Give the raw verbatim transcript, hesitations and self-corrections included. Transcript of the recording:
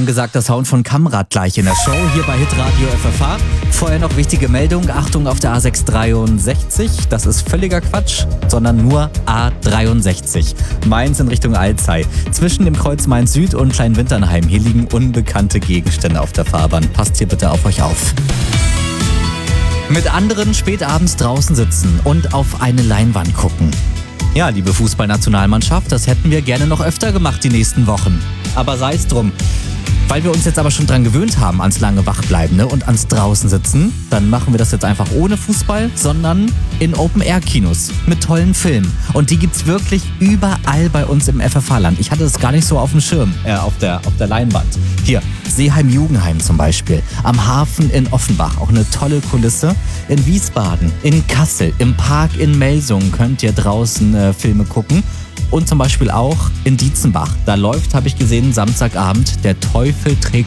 angesagter Sound von Kamrad gleich in der Show, hier bei Hitradio F F H. Vorher noch wichtige Meldung, Achtung auf der A sechs dreiundsechzig, das ist völliger Quatsch, sondern nur A dreiundsechzig. Mainz in Richtung Alzey. Zwischen dem Kreuz Mainz Süd und Kleinwinternheim, hier liegen unbekannte Gegenstände auf der Fahrbahn. Passt hier bitte auf euch auf. Mit anderen spät abends draußen sitzen und auf eine Leinwand gucken. Ja, liebe Fußballnationalmannschaft, das hätten wir gerne noch öfter gemacht die nächsten Wochen. Aber sei es drum. Weil wir uns jetzt aber schon dran gewöhnt haben, ans lange Wachbleiben, ne, und ans draußen sitzen, dann machen wir das jetzt einfach ohne Fußball, sondern in Open-Air-Kinos mit tollen Filmen. Und die gibt's wirklich überall bei uns im F F H-Land. Ich hatte das gar nicht so auf dem Schirm, äh, auf der, auf der Leinwand. Hier, Seeheim-Jugendheim zum Beispiel, am Hafen in Offenbach, auch eine tolle Kulisse. In Wiesbaden, in Kassel, im Park in Melsungen könnt ihr draußen äh, Filme gucken. Und zum Beispiel auch in Dietzenbach. Da läuft, habe ich gesehen, Samstagabend Der Teufel trägt